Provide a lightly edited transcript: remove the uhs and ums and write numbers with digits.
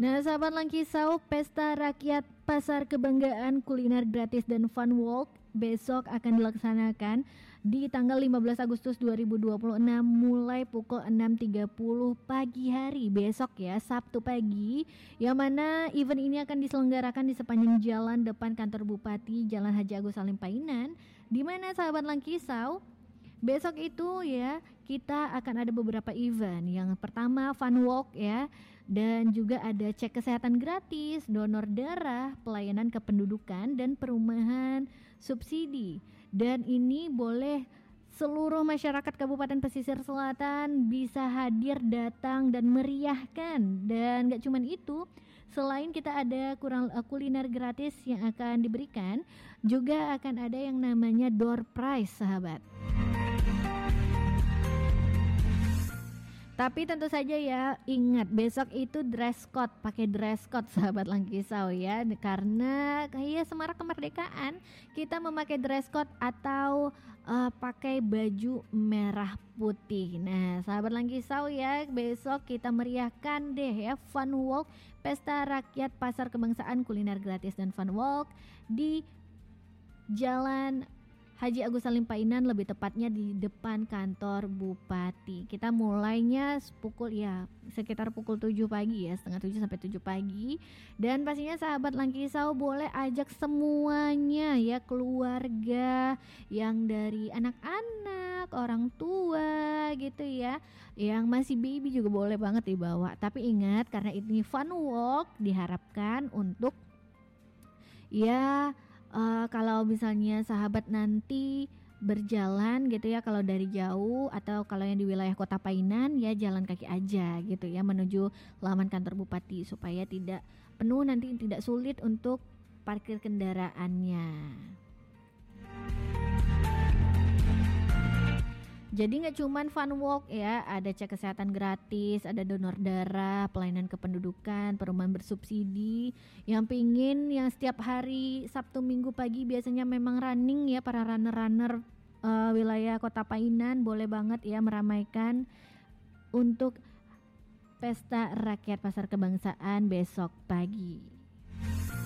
Nah, sahabat Langkisau, Pesta Rakyat Pasar Kebanggaan Kuliner Gratis dan Fun Walk besok akan dilaksanakan di tanggal 15 Agustus 2026 mulai pukul 6.30 pagi hari besok ya, Sabtu pagi, yang mana event ini akan diselenggarakan di sepanjang jalan depan kantor Bupati Jalan Haji Agus Salim Painan, di mana sahabat Langkisau besok itu ya kita akan ada beberapa event. Yang pertama Fun Walk ya, dan juga ada cek kesehatan gratis, donor darah, pelayanan kependudukan dan perumahan subsidi. Dan ini boleh seluruh masyarakat Kabupaten Pesisir Selatan bisa hadir, datang dan meriahkan. Dan gak cuman itu, selain kita ada kuliner gratis yang akan diberikan, juga akan ada yang namanya door prize sahabat. Tapi tentu saja ya, ingat besok itu dress code, pakai dress code sahabat Langkisau ya, karena kayak semarak kemerdekaan kita memakai dress code atau pakai baju merah putih. Nah sahabat Langkisau ya, besok kita meriahkan deh ya Fun Walk, Pesta Rakyat Pasar Kebangsaan Kuliner Gratis dan Fun Walk di Jalan Haji Agus Salim Painan, lebih tepatnya di depan kantor Bupati. Kita mulainya sekitar pukul 7 pagi ya, setengah 7 sampai 7 pagi. Dan pastinya sahabat Langkisau boleh ajak semuanya ya, keluarga, yang dari anak-anak, orang tua gitu ya, yang masih baby juga boleh banget dibawa. Tapi ingat, karena ini Fun Walk, diharapkan untuk ya kalau misalnya sahabat nanti berjalan gitu ya, kalau dari jauh atau kalau yang di wilayah Kota Painan ya jalan kaki aja gitu ya menuju laman kantor Bupati supaya tidak penuh, nanti tidak sulit untuk parkir kendaraannya. Jadi gak cuman Fun Walk ya, ada cek kesehatan gratis, ada donor darah, pelayanan kependudukan, perumahan bersubsidi. Yang pingin yang setiap hari Sabtu Minggu pagi biasanya memang running ya, para runner-runner wilayah Kota Painan boleh banget ya meramaikan untuk Pesta Rakyat Pasar Kebangsaan besok pagi.